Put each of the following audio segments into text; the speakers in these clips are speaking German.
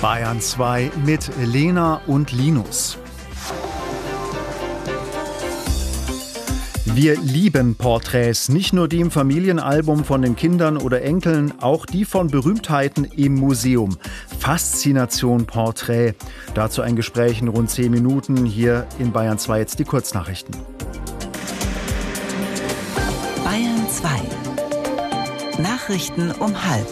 Bayern 2 mit Lena und Linus. Wir lieben Porträts, nicht nur die im Familienalbum von den Kindern oder Enkeln, auch die von Berühmtheiten im Museum. Faszination Porträt. Dazu ein Gespräch in rund 10 Minuten hier in Bayern 2. Jetzt die Kurznachrichten. Bayern 2. Nachrichten um 12:30.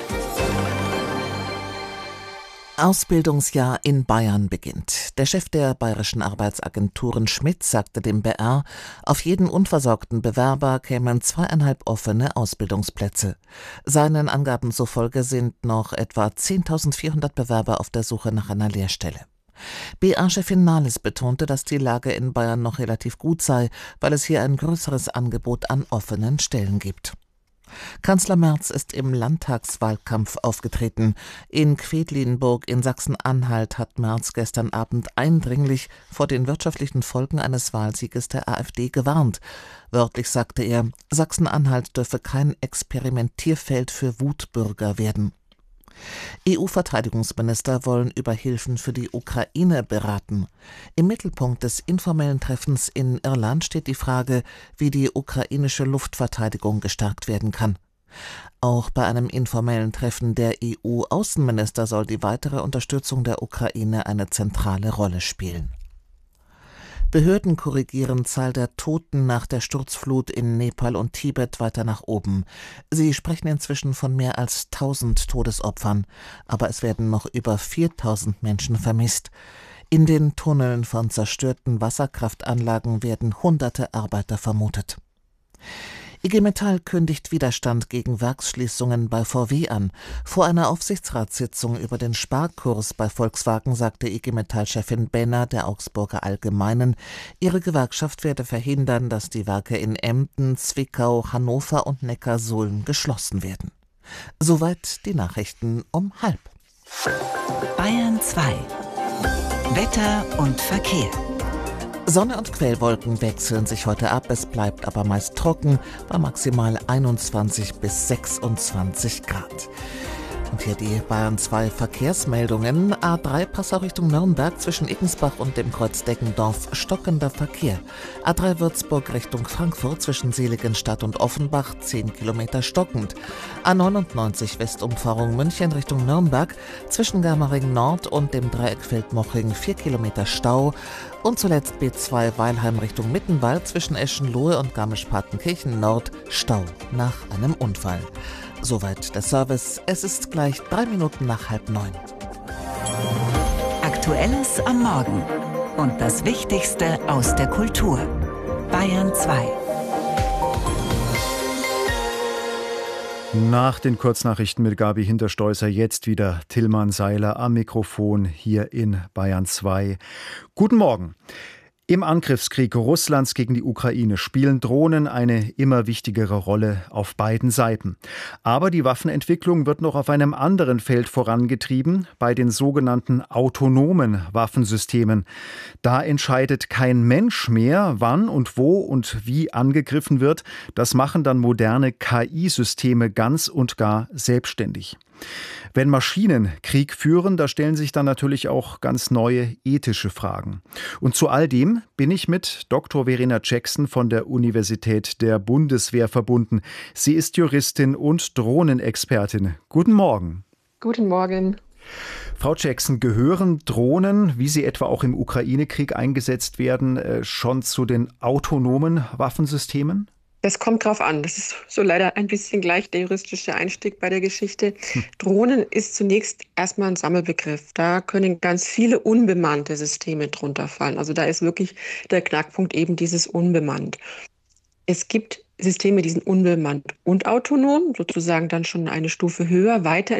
Ausbildungsjahr in Bayern beginnt. Der Chef der bayerischen Arbeitsagenturen Schmidt sagte dem BR, auf jeden unversorgten Bewerber kämen 2,5 offene Ausbildungsplätze. Seinen Angaben zufolge sind noch etwa 10.400 Bewerber auf der Suche nach einer Lehrstelle. BA-Chefin Nahles betonte, dass die Lage in Bayern noch relativ gut sei, weil es hier ein größeres Angebot an offenen Stellen gibt. Kanzler Merz ist im Landtagswahlkampf aufgetreten. In Quedlinburg in Sachsen-Anhalt hat Merz gestern Abend eindringlich vor den wirtschaftlichen Folgen eines Wahlsieges der AfD gewarnt. Wörtlich sagte er, Sachsen-Anhalt dürfe kein Experimentierfeld für Wutbürger werden. EU-Verteidigungsminister wollen über Hilfen für die Ukraine beraten. Im Mittelpunkt des informellen Treffens in Irland steht die Frage, wie die ukrainische Luftverteidigung gestärkt werden kann. Auch bei einem informellen Treffen der EU-Außenminister soll die weitere Unterstützung der Ukraine eine zentrale Rolle spielen. Behörden korrigieren Zahl der Toten nach der Sturzflut in Nepal und Tibet weiter nach oben. Sie sprechen inzwischen von mehr als 1.000 Todesopfern, aber es werden noch über 4.000 Menschen vermisst. In den Tunneln von zerstörten Wasserkraftanlagen werden hunderte Arbeiter vermutet. IG Metall kündigt Widerstand gegen Werksschließungen bei VW an. Vor einer Aufsichtsratssitzung über den Sparkurs bei Volkswagen sagte IG Metall-Chefin Benner der Augsburger Allgemeinen, ihre Gewerkschaft werde verhindern, dass die Werke in Emden, Zwickau, Hannover und Neckarsulm geschlossen werden. Soweit die Nachrichten um 12:30. Bayern 2. Wetter und Verkehr. Sonne und Quellwolken wechseln sich heute ab, es bleibt aber meist trocken, bei maximal 21 bis 26 Grad. Und hier die Bayern 2 Verkehrsmeldungen. A3 Passau Richtung Nürnberg zwischen Iggensbach und dem Kreuz Deggendorf stockender Verkehr. A3 Würzburg Richtung Frankfurt zwischen Seligenstadt und Offenbach 10 Kilometer stockend. A99 Westumfahrung München Richtung Nürnberg zwischen Germering Nord und dem Dreieck Feldmoching 4 Kilometer Stau. Und zuletzt B2 Weilheim Richtung Mittenwald zwischen Eschenlohe und Garmisch-Partenkirchen Nord Stau nach einem Unfall. Soweit der Service. Es ist gleich 3 Minuten nach 8:30. Aktuelles am Morgen und das Wichtigste aus der Kultur. Bayern 2. Nach den Kurznachrichten mit Gabi Hinterstoißer jetzt wieder Tillmann Seiler am Mikrofon hier in Bayern 2. Guten Morgen. Im Angriffskrieg Russlands gegen die Ukraine spielen Drohnen eine immer wichtigere Rolle auf beiden Seiten. Aber die Waffenentwicklung wird noch auf einem anderen Feld vorangetrieben, bei den sogenannten autonomen Waffensystemen. Da entscheidet kein Mensch mehr, wann und wo und wie angegriffen wird. Das machen dann moderne KI-Systeme ganz und gar selbstständig. Wenn Maschinen Krieg führen, da stellen sich dann natürlich auch ganz neue ethische Fragen. Und zu all dem bin ich mit Dr. Verena Jackson von der Universität der Bundeswehr verbunden. Sie ist Juristin und Drohnenexpertin. Guten Morgen. Guten Morgen. Frau Jackson, gehören Drohnen, wie sie etwa auch im Ukraine-Krieg eingesetzt werden, schon zu den autonomen Waffensystemen? Das kommt drauf an. Das ist so leider ein bisschen gleich der juristische Einstieg bei der Geschichte. Drohnen ist zunächst erstmal ein Sammelbegriff. Da können ganz viele unbemannte Systeme drunter fallen. Also da ist wirklich der Knackpunkt eben dieses unbemannt. Es gibt Systeme, die sind unbemannt und autonom, sozusagen dann schon eine Stufe höher, weiter